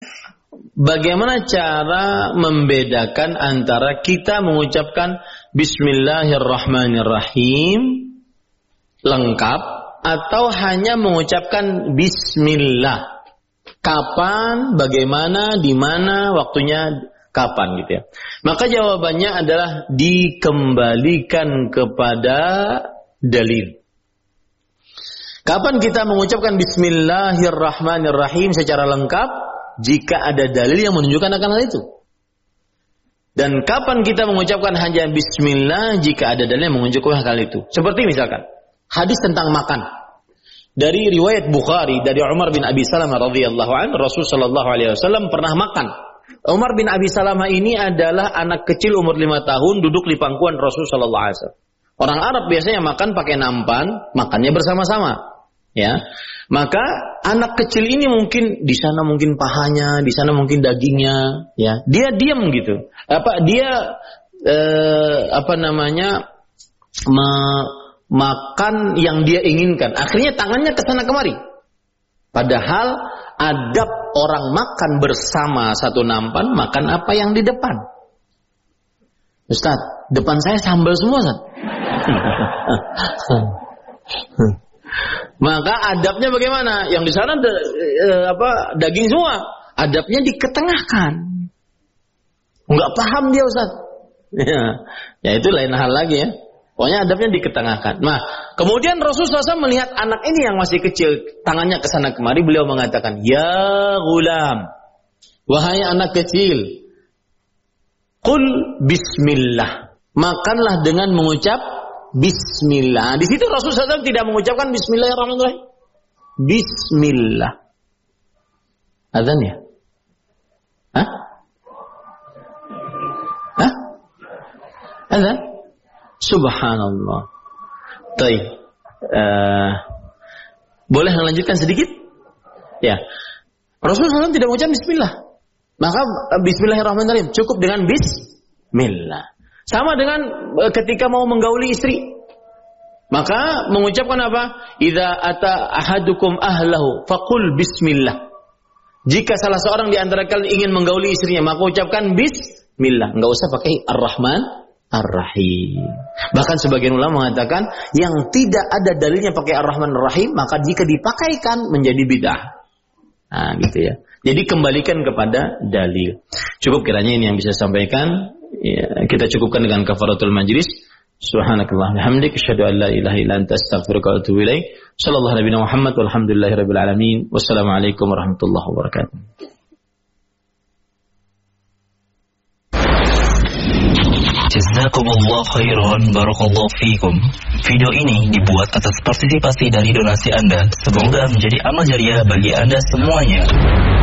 bagaimana cara membedakan antara kita mengucapkan Bismillahirrahmanirrahim lengkap atau hanya mengucapkan Bismillah? Kapan, bagaimana, di mana, waktunya kapan gitu ya. Maka jawabannya adalah dikembalikan kepada dalil. Kapan kita mengucapkan Bismillahirrahmanirrahim secara lengkap? Jika ada dalil yang menunjukkan akan hal itu. Dan kapan kita mengucapkan hanya Bismillah jika ada dalil yang menunjukkan hal itu. Seperti misalkan hadis tentang makan. Dari riwayat Bukhari dari Umar bin Abi Salamah radhiyallahu anhu, Rasul sallallahu alaihi wasallam pernah makan. Umar bin Abi Salamah ini adalah anak kecil umur 5 tahun duduk di pangkuan Rasul sallallahu alaihi wasallam. Orang Arab biasanya makan pakai nampan, makannya bersama-sama. Ya. Maka anak kecil ini mungkin di sana mungkin pahanya, di sana mungkin dagingnya, ya. Dia diam gitu. Makan yang dia inginkan. Akhirnya tangannya ke sana kemari. Padahal adab orang makan bersama satu nampan, makan apa yang di depan. Ustaz, depan saya sambal semua, Ustaz. Maka adabnya bagaimana? Yang di sana daging semua. Adabnya diketengahkan. Enggak paham dia, Ustaz. Ya itu lain hal lagi ya. Pokoknya adabnya diketengahkan. Nah, kemudian Rasulullah SAW melihat anak ini yang masih kecil, tangannya ke sana kemari, beliau mengatakan, "Ya gulam, wahai anak kecil, qul bismillah." Makanlah dengan mengucap Bismillah. Di situ Rasulullah SAW tidak mengucapkan Bismillahirrahmanirrahim. Bismillah. Azan ya? Hah? Azan? Subhanallah. Baik. Boleh melanjutkan sedikit? Ya. Rasulullah SAW tidak mengucap Bismillah. Maka Bismillahirrahmanirrahim. Cukup dengan Bismillah. Sama dengan ketika mau menggauli istri. Maka mengucapkan apa? Idza ata ahadukum ahlahu faqul bismillah. Jika salah seorang di antara kalian ingin menggauli istrinya, maka ucapkan bismillah. Enggak usah pakai Ar-Rahman Ar-Rahim. Bahkan sebagian ulama mengatakan yang tidak ada dalilnya pakai Ar-Rahman Ar-Rahim, maka jika dipakaikan menjadi bid'ah. Nah, gitu ya. Jadi kembalikan kepada dalil. Cukup kiranya ini yang bisa sampaikan. Ya, kita cukupkan dengan kafaratul majlis. Subhanakallah bihamdik asyhadu an la ilaha illa anta astaghfiruka wa atubu ilaik. Shallallahu alaihi Muhammad walhamdulillahirabbil alamin. Wassalamualaikum warahmatullahi wabarakatuh. Jazakumullah khairan, barakallahu fikum. Video ini dibuat atas partisipasi dari donasi Anda. Semoga menjadi amal jariah bagi Anda semuanya.